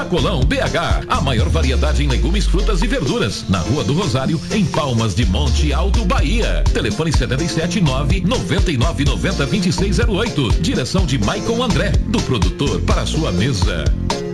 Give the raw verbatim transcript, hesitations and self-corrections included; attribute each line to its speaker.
Speaker 1: Sacolão, B H. A maior variedade em legumes, frutas e verduras. Na Rua do Rosário, em Palmas de Monte Alto, Bahia. Telefone setenta e sete, nove nove nove nove zero, dois seis zero oito. Direção de Michael André, do produtor para a sua mesa.